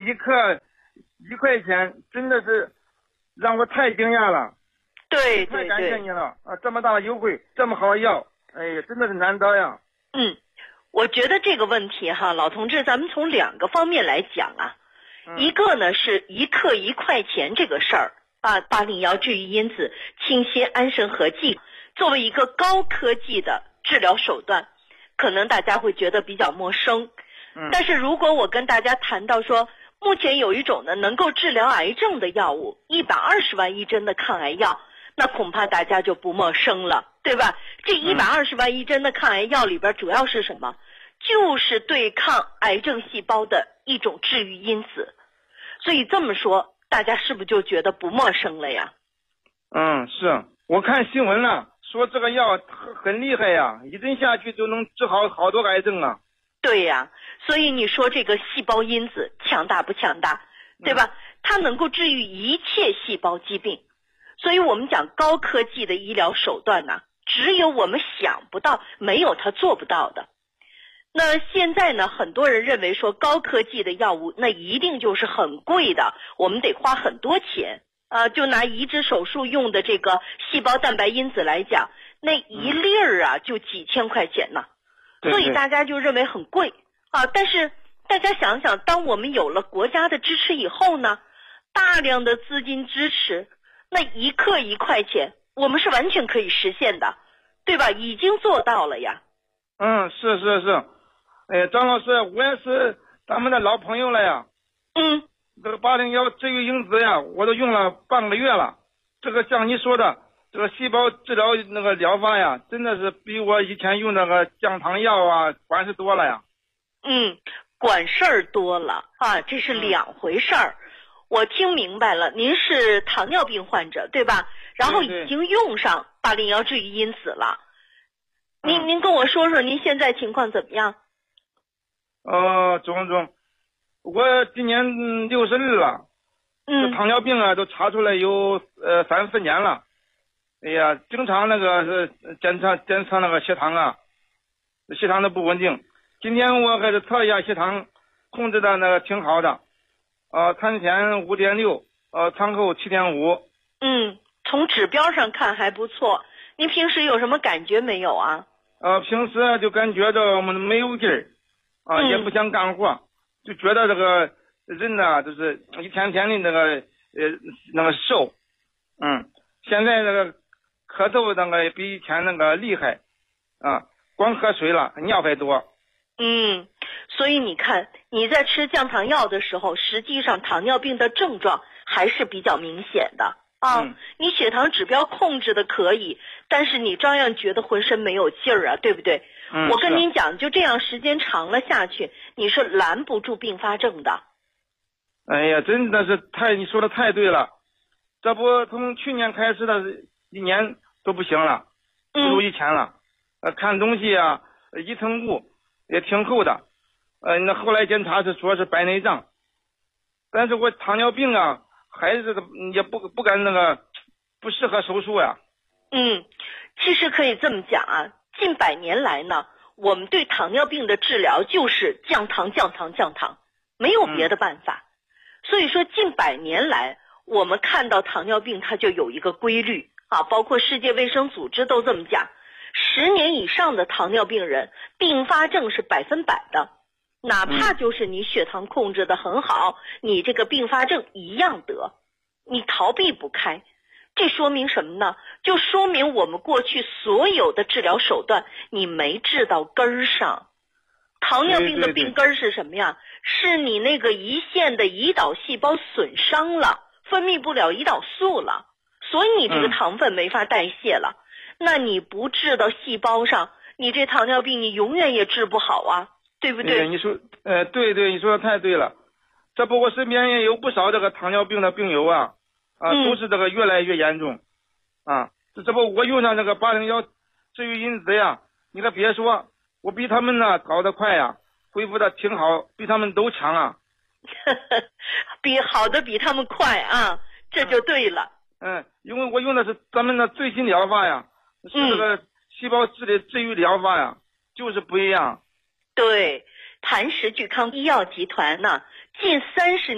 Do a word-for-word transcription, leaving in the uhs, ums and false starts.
一克一块钱，真的是让我太惊讶了。 对对对， 太感谢你了啊！这么大的优惠，这么好的药，哎呀，真的是难得呀。 嗯，我觉得这个问题哈，老同志，咱们从两个方面来讲啊。 嗯、 一个呢是一克一块钱这个事儿啊，八零幺治愈因子清新安神合剂作为一个高科技的治疗手段，可能大家会觉得比较陌生。 嗯、 但是如果我跟大家谈到说，目前有一种呢能够治疗癌症的药物，一百二十万一针的抗癌药，那恐怕大家就不陌生了，对吧？这一百二十万一针的抗癌药里边主要是什么？就是对抗癌症细胞的一种治愈因子。所以这么说，大家是不是就觉得不陌生了呀？ 嗯，是我看新闻了，说这个药很很厉害呀，一针下去就能治好好多癌症啊。 对呀，所以你说这个细胞因子强大不强大，对吧？嗯、它能够治愈一切细胞疾病。所以我们讲高科技的医疗手段呢，只有我们想不到，没有它做不到的。那现在呢，很多人认为说高科技的药物那一定就是很贵的，我们得花很多钱。呃，就拿移植手术用的这个细胞蛋白因子来讲，那一粒儿啊就几千块钱呢， 对对， 所以大家就认为很贵啊。但是大家想想，当我们有了国家的支持以后呢，大量的资金支持，那一克一块钱，我们是完全可以实现的，对吧？已经做到了呀。 嗯，是是是。哎，张老师，我也是咱们的老朋友了呀。 嗯， 这个八零幺治愈因子呀，我都用了半个月了。这个像你说的，这个细胞治疗那个疗法呀，真的是比我以前用那个降糖药啊管事多了呀。 嗯，管事儿多了啊，这是两回事儿。嗯、我听明白了，您是糖尿病患者对吧？然后已经用上八零幺治愈因子了。对对您您跟我说说您现在情况怎么样？ 呃，中中，我今年六十二了， 嗯， 这糖尿病啊都查出来有呃三四年了，哎呀，经常那个是检测检测那个血糖啊，血糖都不稳定。今天我还是测一下血糖，控制的那个挺好的，呃，餐前五点六，呃，餐后七点五。 嗯，从指标上看还不错。您平时有什么感觉没有啊？ 呃，平时就感觉着我们没有劲儿。啊， 嗯、 也不想干活，就觉得这个人呢，就是一天天的那个呃那个瘦，嗯，现在那个咳嗽那个比以前那个厉害，啊，光喝水了，尿还多。 嗯，所以你看你在吃降糖药的时候，实际上糖尿病的症状还是比较明显的啊。 嗯、 你血糖指标控制的可以，但是你照样觉得浑身没有劲儿啊，对不对？ 嗯、 我跟您讲，就这样时间长了下去，你是拦不住并发症的。 哎呀，真的是太，你说的太对了。这不从去年开始的一年都不行了，不如以前了。呃，看东西啊，一层雾也挺厚的。呃，那后来检查是说是白内障，但是我糖尿病啊，还是也不不敢那个，不适合手术呀。 嗯，其实可以这么讲啊。近百年来呢，我们对糖尿病的治疗就是降糖降糖降糖，没有别的办法。嗯、所以说近百年来我们看到糖尿病它就有一个规律啊，包括世界卫生组织都这么讲，十年以上的糖尿病人并发症是百分百的，哪怕就是你血糖控制的很好，你这个并发症一样得，你逃避不开。这说明什么呢？就说明我们过去所有的治疗手段你没治到根儿上。糖尿病的病根儿是什么呀？是你那个胰腺的胰岛细胞损伤了，分泌不了胰岛素了，所以你这个糖分没法代谢了。嗯、那你不治到细胞上，你这糖尿病你永远也治不好啊，对不对？ 对，你说，呃，对对，你说的太对了。这不，我身边也有不少这个糖尿病的病友啊。啊，都是这个越来越严重，嗯、啊，这这不我用上这个八零幺治愈因子呀，你可别说，我比他们呢搞得快呀，恢复的挺好，比他们都强啊。 比好的比他们快啊，这就对了。 嗯，因为我用的是咱们的最新疗法呀，是这个细胞治理治愈疗法呀，就是不一样。 对，谭氏聚康医药集团呢，近三十